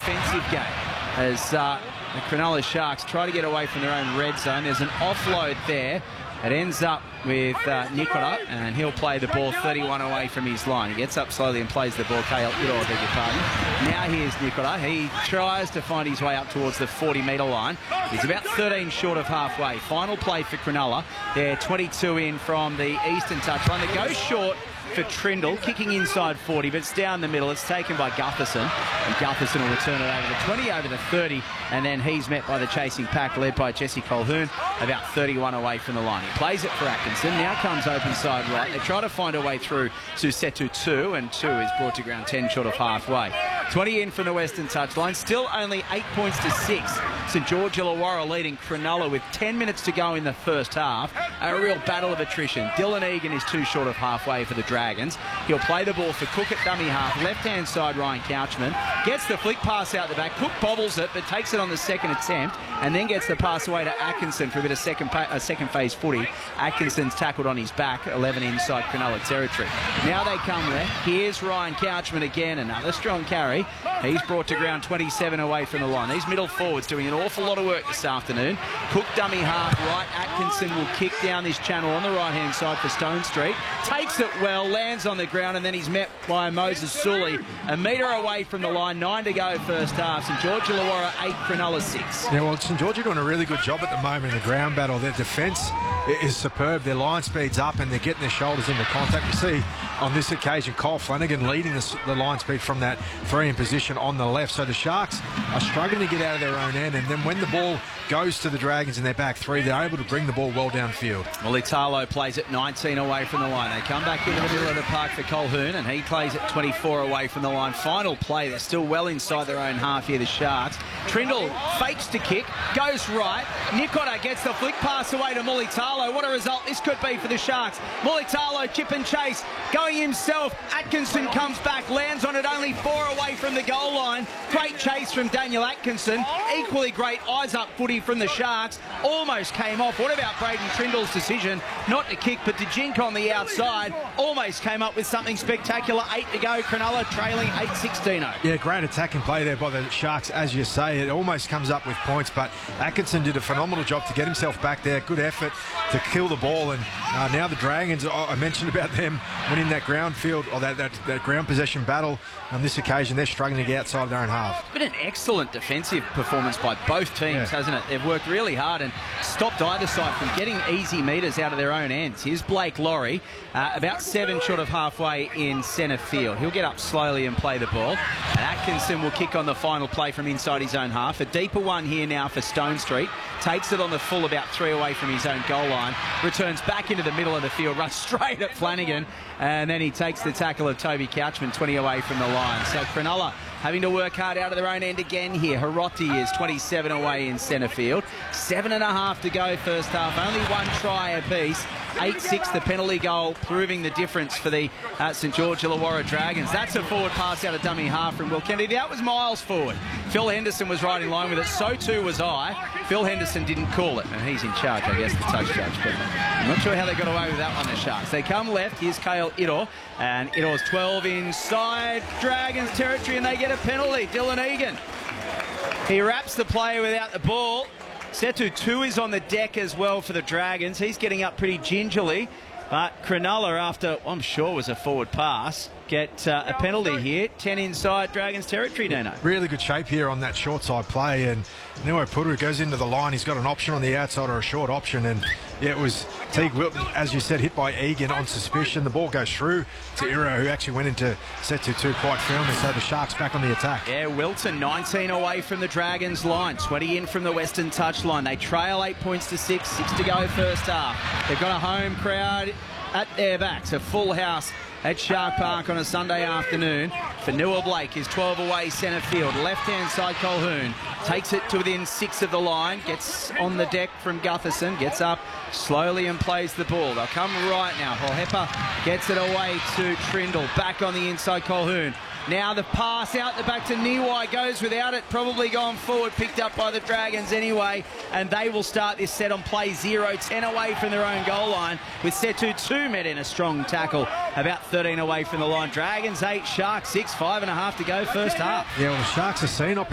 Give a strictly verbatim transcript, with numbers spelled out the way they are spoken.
defensive game as uh, the Cronulla Sharks try to get away from their own red zone. There's an offload there. It ends up with uh, Nicola, and he'll play the ball thirty-one away from his line. He gets up slowly and plays the ball. Kale Ito, I beg your pardon. Now here's Nicola. He tries to find his way up towards the forty metre line. He's about thirteen short of halfway. Final play for Cronulla. They're twenty-two in from the eastern touchline. They go short for Trindle, kicking inside forty, but it's down the middle. It's taken by Gutherson, and Gutherson will return it over the twenty, over the thirty, and then he's met by the chasing pack led by Jesse Colquhoun, about thirty-one away from the line. He plays it for Atkinson, now comes open side right. They try to find a way through to Setu two, and two is brought to ground ten short of halfway. twenty in from the western touchline, still only eight points to six. St George Illawarra leading Cronulla with ten minutes to go in the first half. A real battle of attrition. Dylan Egan is two short of halfway for the Dragons. He'll play the ball for Cook at dummy half. Left-hand side, Ryan Couchman gets the flick pass out the back. Cook bobbles it, but takes it on the second attempt, and then gets the pass away to Atkinson for a bit of second, uh, second phase footy. Atkinson's tackled on his back, eleven inside Cronulla territory. Now they come left. Here's Ryan Couchman again, another strong carry. He's brought to ground twenty-seven away from the line. These middle forwards doing an awful lot of work this afternoon. Cook dummy half right. Atkinson will kick down this channel on the right-hand side for Stone Street. Takes it well, lands on the ground, and then he's met by Moses Sully. A metre away from the line, nine to go first half. St George Illawarra eight, Cronulla six. Yeah, well, St George are doing a really good job at the moment in the ground battle. Their defence is superb. Their line speed's up, and they're getting their shoulders into contact. We see on this occasion Kyle Flanagan leading the, the line speed from that three in position on the left. So the Sharks are struggling to get out of their own end, and then when the ball goes to the Dragons in their back three, they're able to bring the ball well downfield. Well, Italo plays it nineteen away from the line. They come back into the middle of the park for Colquhoun, and he plays it twenty-four away from the line. Final play, they're still well inside their own half here, the Sharks. Trindle fakes to kick, goes right. Nicola gets the flick pass away to Mulitalo. What a result this could be for the Sharks. Mulitalo, chip and chase, going himself. Atkinson comes back, lands on it only four away from the goal line. Great chase from Daniel Atkinson. Equally great eyes up footy from the Sharks. Almost came off. What about Braden Trindle's decision not to kick but to jink on the outside? Almost came up with something spectacular. Eight to go. Cronulla trailing eight sixteen. Yeah, great attacking play there by the Sharks, as you say. It almost comes up with points, but Atkinson did a phenomenal job to get himself back there. Good effort to kill the ball, and uh, now the Dragons, I mentioned about them winning that ground field, or that, that, that ground possession battle. On this occasion, they're struggling to get outside of their own half. It's been an excellent defensive performance by both teams, yeah. hasn't it? They've worked really hard and stopped either side from getting easy metres out of their own ends. Here's Blake Laurie, uh, about seven short of halfway in centre field. He'll get up slowly and play the ball. And Atkinson will kick on the final play from inside his own half. A deeper one here now for Stone Street. Takes it on the full, about three away from his own goal line. Returns back into the middle of the field, runs straight at Flanagan. And then he takes the tackle of Toby Couchman, twenty away from the line. So Cronulla having to work hard out of their own end again here. Hiroti is twenty-seven away in centre field. Seven and a half to go first half. Only one try apiece. eight six, the penalty goal, proving the difference for the uh, St George Illawarra Dragons. That's a forward pass out of dummy half from Will Kennedy. That was miles forward. Phil Henderson was right in line with it. So too was I. Phil Henderson didn't call it, and he's in charge, I guess, the touch judge. But I'm not sure how they got away with that one, the Sharks. They come left. Here's Kale Ito, and Ito's twelve inside Dragons territory, and they get a penalty. Dylan Egan. He wraps the player without the ball. Setu two is on the deck as well for the Dragons. He's getting up pretty gingerly. But Cronulla, after what I'm sure was a forward pass, get uh, a penalty here. ten inside Dragons territory, Dino. Really good shape here on that short side play. And Niwa Puru goes into the line. He's got an option on the outside or a short option. And yeah, it was Teague Wilton, as you said, hit by Egan on suspicion. The ball goes through to Iro, who actually went into Setu two quite firmly. So the Sharks back on the attack. Yeah, Wilton nineteen away from the Dragons line, twenty in from the western touchline. They trail eight points to six, six to go first half. They've got a home crowd at their backs, a full house at Shark Park on a Sunday afternoon. Fanua Blake is twelve away centre field. Left-hand side Colquhoun takes it to within six of the line. Gets on the deck from Gutherson. Gets up slowly and plays the ball. They'll come right now. Hohepa gets it away to Trindle. Back on the inside Colquhoun. Now the pass out the back to Niwai, goes without it, probably gone forward, picked up by the Dragons anyway, and they will start this set on play zero, ten away from their own goal line, with Setu two met in a strong tackle, about thirteen away from the line. Dragons eight, Sharks six, five and a half to go first half. Yeah, well, the Sharks are seen opportunity.